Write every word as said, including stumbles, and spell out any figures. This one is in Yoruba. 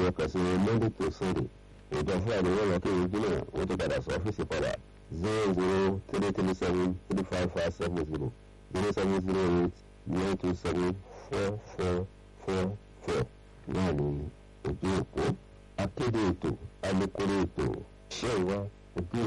wọn kàn sí wọn monday to sunday ìjọ friday wọn lọ kí ìrújú náà wọn tó padà sọ ọ́fíìsì padà zero zero three three seven three five five seven zero zero seven zero eight nine two seven four four four four náà ní ojú òpó akéde ètò alukoro ètò ṣé ìwà òbí